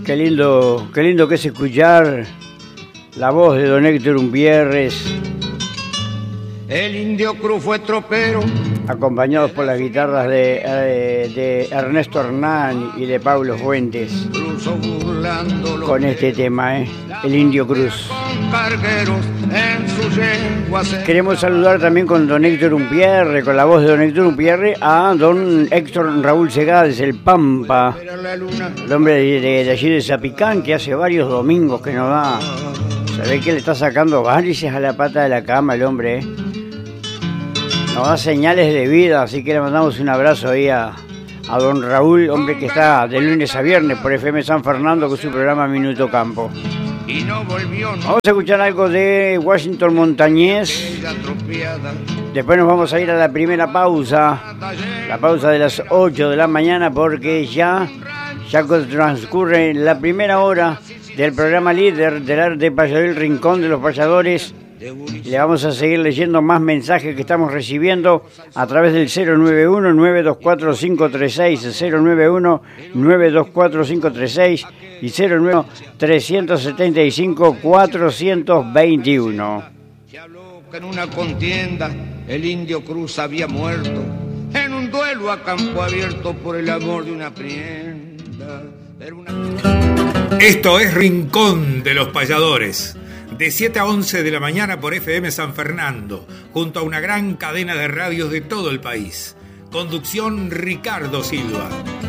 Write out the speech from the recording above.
Qué lindo que es escuchar la voz de don Héctor Umpierres. El Indio Cruz fue tropero, acompañados por las guitarras de Ernesto Hernán y de Pablo Fuentes, con este tema, el Indio Cruz. Queremos saludar también con don Héctor Umpierre, con la voz de don Héctor Umpierre, a don Héctor Raúl Segades, el Pampa, el hombre de allí de Zapicán, que hace varios domingos que nos da. Se ve que le está sacando varices a la pata de la cama el hombre, Nos da señales de vida, así que le mandamos un abrazo ahí a don Raúl, hombre que está de lunes a viernes por FM San Fernando con su programa Minuto Campo. Vamos a escuchar algo de Washington Montañés. Después nos vamos a ir a la primera pausa, la pausa de las 8 de la mañana, porque ya transcurre la primera hora del programa líder del arte payador, el Rincón de los Payadores. Le vamos a seguir leyendo más mensajes que estamos recibiendo a través del 091-924-536, 091-924-536 y 091-375-421. Se habló que en una contienda el Indio Cruz había muerto en un duelo a campo abierto por el amor de una prenda. Esto es Rincón de los Payadores, de 7 a 11 de la mañana por FM San Fernando, junto a una gran cadena de radios de todo el país. Conducción Ricardo Silva.